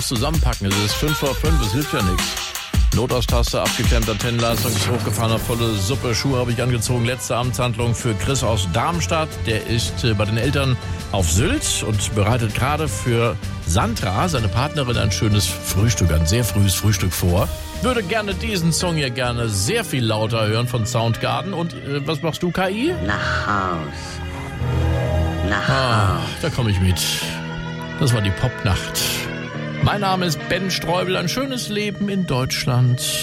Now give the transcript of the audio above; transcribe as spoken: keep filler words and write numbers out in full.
zusammenpacken. Es ist fünf vor fünf, es hilft ja nichts. Notaustaste, abgeklemmt, Antennenleistung ist hochgefahren, volle Suppe, Schuhe habe ich angezogen. Letzte Amtshandlung für Chris aus Darmstadt. Der ist äh, bei den Eltern auf Sylt und bereitet gerade für Sandra, seine Partnerin, ein schönes Frühstück, ein sehr frühes Frühstück vor. Würde gerne diesen Song hier gerne sehr viel lauter hören von Soundgarden. Und äh, was machst du, K I? Nach Haus. Nach Ah, Haus. da komme ich mit. Das war die Popnacht. Mein Name ist Ben Streubel. Ein schönes Leben in Deutschland.